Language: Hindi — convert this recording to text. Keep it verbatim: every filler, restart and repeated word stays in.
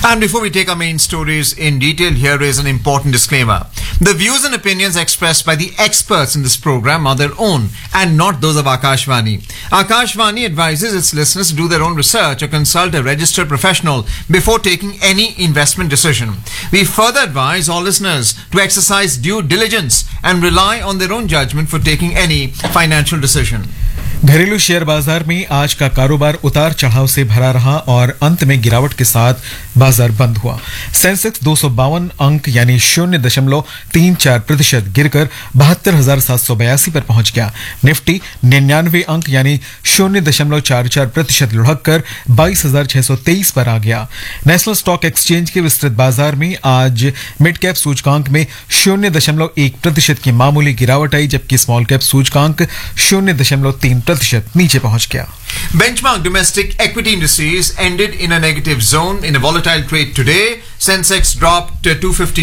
And before we take our main stories in detail, here is an important disclaimer. The views and opinions expressed by the experts in this program are their own and not those of Akashvani. Akashvani advises its listeners to do their own research or consult a registered professional before taking any investment decision. We further advise all listeners to exercise due diligence and rely on their own judgment for taking any financial decision. घरेलू शेयर बाजार में आज का कारोबार उतार चढ़ाव से भरा रहा और अंत में गिरावट के साथ बाजार बंद हुआ। सेंसेक्स दो सौ बावन अंक यानी शून्य दशमलव तीन चार प्रतिशत गिरकर बहत्तर हजार सात सौ बयासी पर पहुंच गया। निफ्टी निन्यानवे अंक यानी शून्य दशमलव चार चार प्रतिशत लुढ़क कर बाईस हजार छह सौ तेईस पर आ गया। नेशनल स्टॉक एक्सचेंज के विस्तृत बाजार में आज मिड कैप सूचकांक में शून्य दशमलव एक प्रतिशत की मामूली गिरावट आई, जबकि स्मॉल कैप सूचकांक शून्य दशमलव तीन प्रतिशत नीचे पहुंच गया। Benchmark domestic equity indices ended in a negative zone in a volatile trade today. Sensex dropped to two hundred fifty